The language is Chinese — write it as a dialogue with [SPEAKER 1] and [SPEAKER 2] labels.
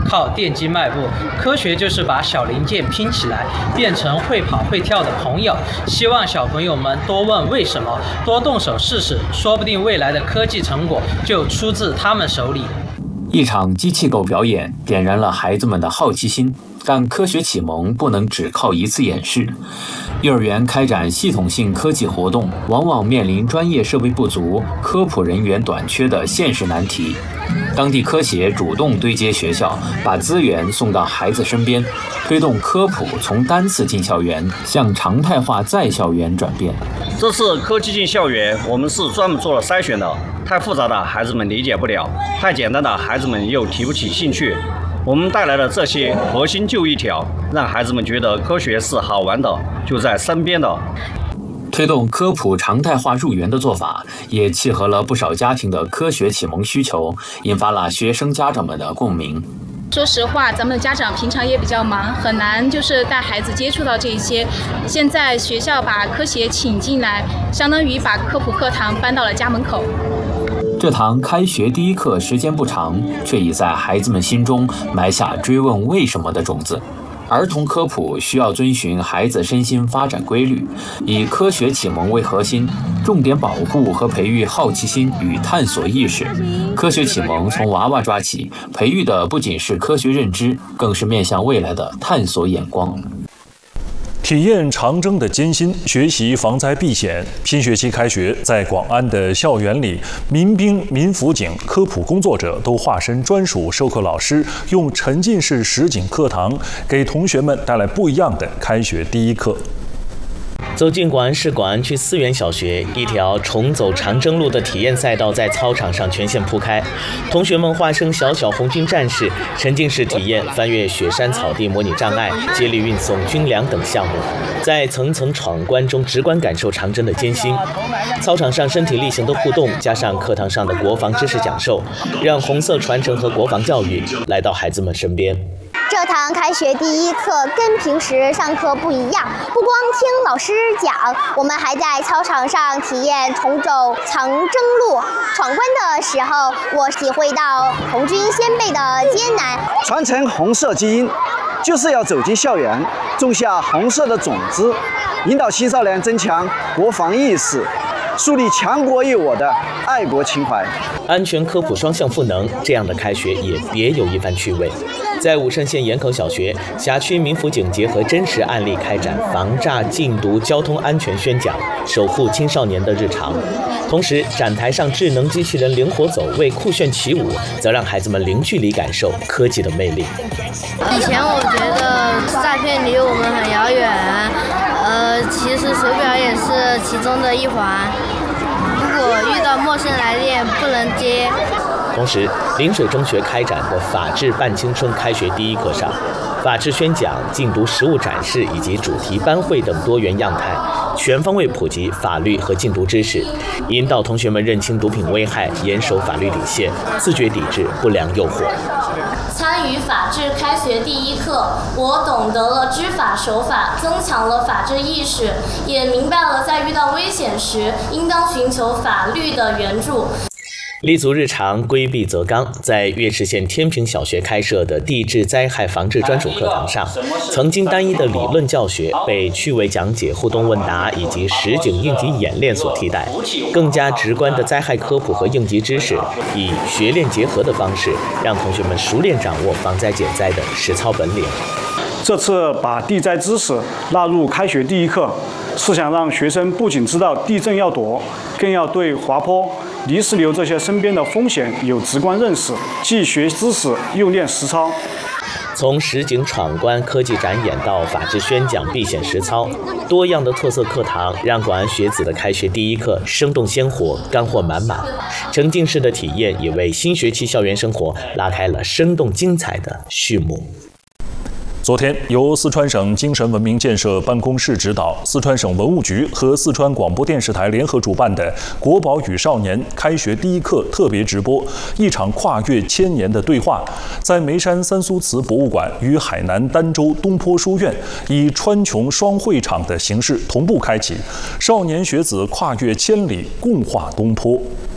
[SPEAKER 1] 靠电机迈步，科学就是把小零件拼起来，变成会跑会跳的朋友。希望小朋友们多问为什么，多动手试试，说不定未来的科技成果就出自他们手里。
[SPEAKER 2] 一场机器狗表演点燃了孩子们的好奇心，但科学启蒙不能只靠一次演示。幼儿园开展系统性科技活动，往往面临专业设备不足、科普人员短缺的现实难题。当地科协主动对接学校，把资源送到孩子身边，推动科普从单次进校园向常态化在校园转变。
[SPEAKER 3] 这次科技进校园，我们是专门做了筛选的，太复杂的孩子们理解不了，太简单的孩子们又提不起兴趣。我们带来的这些核心就一条，让孩子们觉得科学是好玩的，就在身边的。
[SPEAKER 2] 推动科普常态化入园的做法，也契合了不少家庭的科学启蒙需求，引发了学生家长们的共鸣。
[SPEAKER 4] 说实话，咱们的家长平常也比较忙，很难就是带孩子接触到这些。现在学校把科协请进来，相当于把科普课堂搬到了家门口。
[SPEAKER 2] 这堂开学第一课时间不长，却已在孩子们心中埋下追问为什么的种子。儿童科普需要遵循孩子身心发展规律，以科学启蒙为核心，重点保护和培育好奇心与探索意识。科学启蒙从娃娃抓起，培育的不仅是科学认知，更是面向未来的探索眼光。
[SPEAKER 5] 体验长征的艰辛，学习防灾避险。新学期开学，在广安的校园里，民兵、民辅警、科普工作者都化身专属授课老师，用沉浸式实景课堂给同学们带来不一样的开学第一课。
[SPEAKER 6] 走进广安市广安区思源小学，一条重走长征路的体验赛道在操场上全线铺开，同学们化身小小红军战士，沉浸式体验翻越雪山草地模拟障碍、接力运送军粮等项目，在层层闯关中直观感受长征的艰辛。操场上身体力行的互动，加上课堂上的国防知识讲授，让红色传承和国防教育来到孩子们身边。
[SPEAKER 7] 这堂开学第一课跟平时上课不一样，不光听老师讲，我们还在操场上体验重走长征路。闯关的时候，我体会到红军先辈的艰难。
[SPEAKER 8] 传承红色基因，就是要走进校园，种下红色的种子，引导青少年增强国防意识，树立强国益我的爱国情怀。
[SPEAKER 6] 安全科普双向赋能，这样的开学也别有一番趣味。在武胜县盐口小学，辖区民辅警结合真实案例开展防诈禁毒交通安全宣讲，守护青少年的日常。同时，展台上智能机器人灵活走位、酷炫起舞，则让孩子们零距离感受科技的魅力。
[SPEAKER 9] 以前我觉得诈骗离我们很遥远，其实手表也是其中的一环。如果遇到陌生来电，不能接。
[SPEAKER 6] 同时，临水中学开展的法治伴青春开学第一课上，法治宣讲、禁毒实物展示以及主题班会等多元样态，全方位普及法律和禁毒知识，引导同学们认清毒品危害，严守法律底线，自觉抵制不良诱惑。
[SPEAKER 10] 参与法治开学第一课，我懂得了知法守法，增强了法治意识，也明白了在遇到危险时应当寻求法律的援助。
[SPEAKER 6] 立足日常，规避则刚。在岳池县天平小学开设的地质灾害防治专属课堂上，曾经单一的理论教学被趣味讲解、互动问答以及实景应急演练所替代，更加直观的灾害科普和应急知识，以学练结合的方式，让同学们熟练掌握防灾减灾的实操本领。
[SPEAKER 11] 这次把地灾知识纳入开学第一课，是想让学生不仅知道地震要躲，更要对滑坡、泥石流这些身边的风险有直观认识，既学知识又练实操。
[SPEAKER 6] 从实景闯关、科技展演到法治宣讲、避险实操，多样的特色课堂让广安学子的开学第一课生动鲜活、干货满满。沉浸式的体验也为新学期校园生活拉开了生动精彩的序幕。
[SPEAKER 5] 昨天，由四川省精神文明建设办公室指导，四川省文物局和四川广播电视台联合主办的“国宝与少年”开学第一课特别直播，一场跨越千年的对话，在眉山三苏祠博物馆与海南儋州东坡书院以川穹双会场的形式同步开启，少年学子跨越千里，共话东坡。